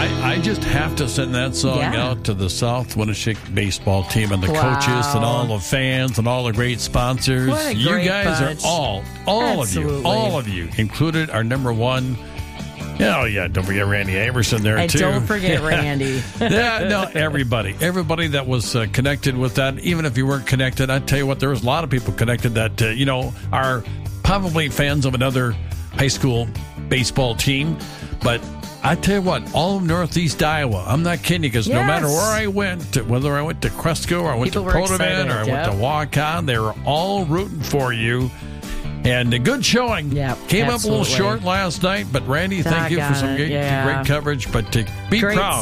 I just have to send that song out to the South Winneshiek baseball team and the coaches and all the fans and all the great sponsors. What a you great guys bunch. are all of you included our number one. Oh, yeah, don't forget Randy Amerson there, and too. don't forget Randy. Everybody that was connected with that, even if you weren't connected, I tell you what, there was a lot of people connected that, are probably fans of another high school baseball team. But I tell you what, all of Northeast Iowa, I'm not kidding you, because no matter where I went, whether I went to Cresco or I went to Protoman or I went to Waukon, they were all rooting for you. And a good showing. Came up a little short last night, but Randy, thank you for some great coverage. But to be proud,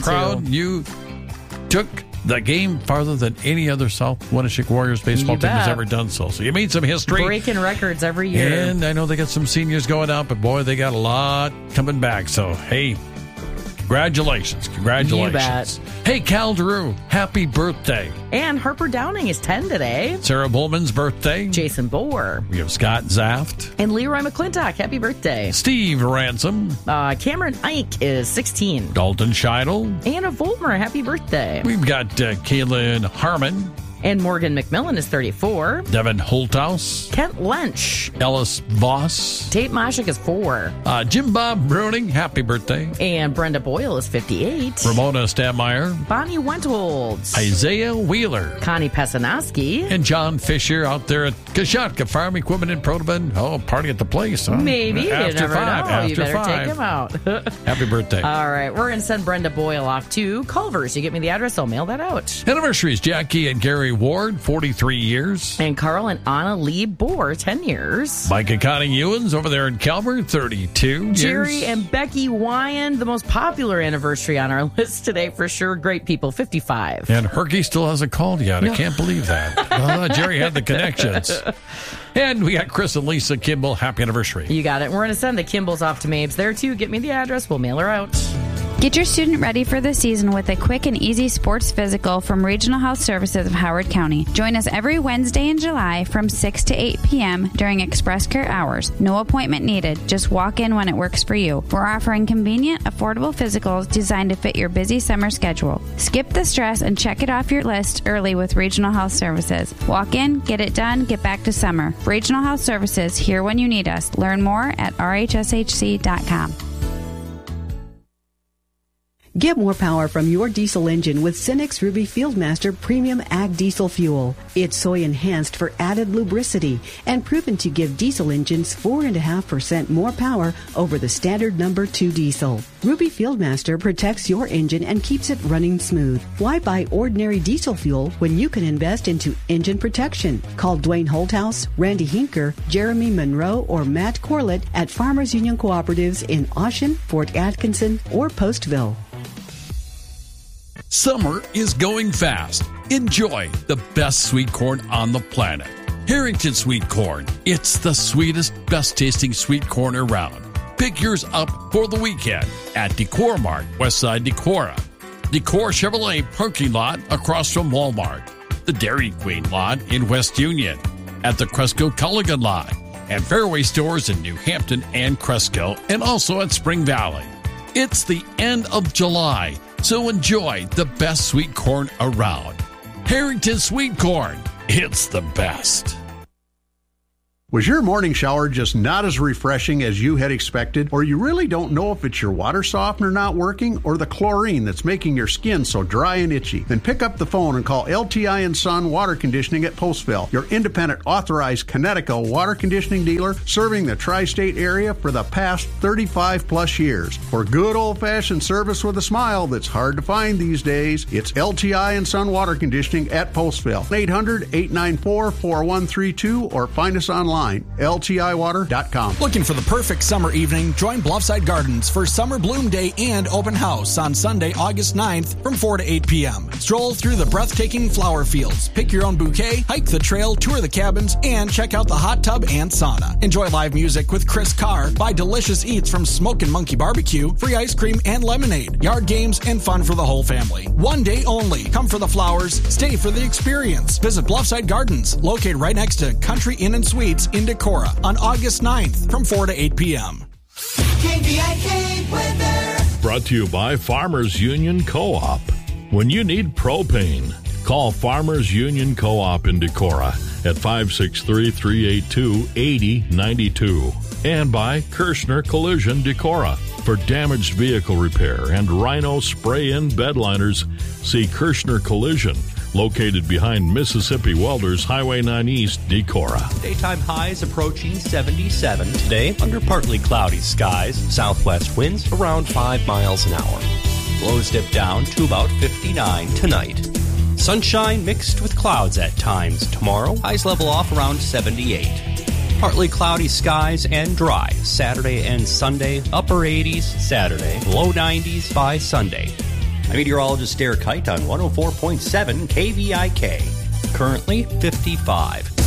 you took the game farther than any other South Winneshiek Warriors baseball team has ever done so. So you made some history. Breaking records every year. And I know they got some seniors going out, but boy, they got a lot coming back. So, hey, congratulations. You bet. Hey, Cal Drew, happy birthday. And Harper Downing is 10 today. Sarah Bullman's birthday. Jason Boer. We have Scott Zaft. And Leroy McClintock, happy birthday. Steve Ransom. Cameron Ike is 16. Dalton Scheidel. Anna Voltmer, happy birthday. We've got Kaylin Harmon. And Morgan McMillan is 34. Devin Holthaus. Kent Lynch. Ellis Voss. Tate Moshik is 4. Jim Bob Bruning, happy birthday. And Brenda Boyle is 58. Ramona Stammeyer. Bonnie Wentholz. Isaiah Wheeler. Connie Pesanoski. And John Fisher out there at Kashatka Farm Equipment in Protoman. Oh, party at the place, huh? Maybe. After you never 5. know. After You better 5. take him out. Happy birthday. All right. We're going to send Brenda Boyle off to Culver's. You get me the address, I'll mail that out. Anniversaries, Jackie and Gary Ward, 43 years. And Carl and Anna Lee Bohr, 10 years. Mike and Connie Ewens over there in Calvert, 32 Jerry years. and Becky Wyan, the most popular anniversary on our list today for sure. Great people, 55. And Herky still hasn't called yet. I can't believe that. Jerry had the connections. And we got Chris and Lisa Kimball. Happy anniversary. You got it. We're going to send the Kimball's off to Mabes there, too. Get me the address. We'll mail her out. Get your student ready for the season with a quick and easy sports physical from Regional Health Services of Howard County. Join us every Wednesday in July from 6 to 8 p.m. during Express Care hours. No appointment needed. Just walk in when it works for you. We're offering convenient, affordable physicals designed to fit your busy summer schedule. Skip the stress and check it off your list early with Regional Health Services. Walk in, get it done, get back to summer. Regional Health Services, here when you need us. Learn more at rhshc.com. Get more power from your diesel engine with Cenex Ruby Fieldmaster Premium Ag Diesel Fuel. It's soy enhanced for added lubricity and proven to give diesel engines 4.5% more power over the standard number 2 diesel. Ruby Fieldmaster protects your engine and keeps it running smooth. Why buy ordinary diesel fuel when you can invest into engine protection? Call Dwayne Holthaus, Randy Hinker, Jeremy Monroe, or Matt Corlett at Farmers Union Cooperatives in Oshen, Fort Atkinson, or Postville. Summer is going fast. Enjoy the best sweet corn on the planet. Harrington Sweet Corn. It's the sweetest, best tasting sweet corn around. Pick yours up for the weekend at Decor Mart, Westside Decorah. Decor Chevrolet parking lot across from Walmart. The Dairy Queen lot in West Union. At the Cresco Culligan lot. And Fairway stores in New Hampton and Cresco. And also at Spring Valley. It's the end of July. So enjoy the best sweet corn around. Harrington Sweet Corn. It's the best. Was your morning shower just not as refreshing as you had expected? Or you really don't know if it's your water softener not working or the chlorine that's making your skin so dry and itchy? Then pick up the phone and call LTI & Son Water Conditioning at Postville, your independent authorized Connecticut water conditioning dealer serving the tri-state area for the past 35 plus years. For good old-fashioned service with a smile that's hard to find these days, it's LTI & Son Water Conditioning at Postville. 800-894-4132 or find us online. LTIwater.com. Looking for the perfect summer evening? Join Bluffside Gardens for Summer Bloom Day and Open House on Sunday, August 9th from 4 to 8 p.m. Stroll through the breathtaking flower fields, pick your own bouquet, hike the trail, tour the cabins, and check out the hot tub and sauna. Enjoy live music with Chris Carr, buy delicious eats from Smokin' Monkey Barbecue, free ice cream and lemonade, yard games, and fun for the whole family. One day only. Come for the flowers, stay for the experience. Visit Bluffside Gardens, located right next to Country Inn and Suites in Decorah on August 9th from 4 to 8 p.m. KVIK weather. brought to you by Farmers Union Co-op. When you need propane, call Farmers Union Co-op in Decorah at 563-382-8092. And by Kirshner Collision Decorah. For damaged vehicle repair and Rhino spray-in bed liners, see Kirshner Collision, located behind Mississippi Welders Highway 9 East, Decorah. Daytime highs approaching 77 today under partly cloudy skies. Southwest winds around 5 miles an hour. Lows dip down to about 59 tonight. Sunshine mixed with clouds at times tomorrow. Highs level off around 78. Partly cloudy skies and dry Saturday and Sunday. Upper 80s Saturday, low 90s by Sunday. I'm meteorologist Derek Height on 104.7 KVIK. Currently 55.